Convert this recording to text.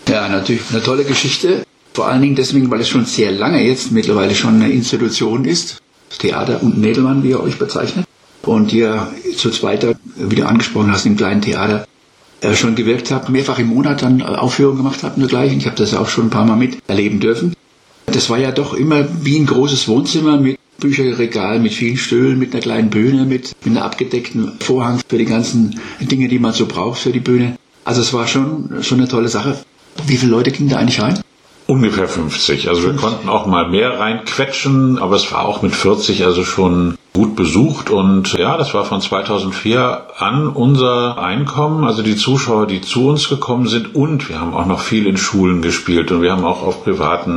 Ja, natürlich eine tolle Geschichte. Vor allen Dingen deswegen, weil es schon sehr lange jetzt mittlerweile schon eine Institution ist. Das Theater und Nädelmann, wie ihr euch bezeichnet. Und ihr zu zweit, wie du angesprochen hast, im kleinen Theater schon gewirkt habt, mehrfach im Monat dann Aufführungen gemacht habt und dergleichen. Ich habe das ja auch schon ein paar Mal miterleben dürfen. Das war ja doch immer wie ein großes Wohnzimmer mit Bücherregal, mit vielen Stühlen, mit einer kleinen Bühne, mit einem abgedeckten Vorhang für die ganzen Dinge, die man so braucht für die Bühne. Also es war schon eine tolle Sache. Wie viele Leute gingen da eigentlich rein? Ungefähr 50. Also wir konnten auch mal mehr reinquetschen, aber es war auch mit 40 also schon gut besucht. Und ja, das war von 2004 an unser Einkommen, also die Zuschauer, die zu uns gekommen sind. Und wir haben auch noch viel in Schulen gespielt und wir haben auch auf privaten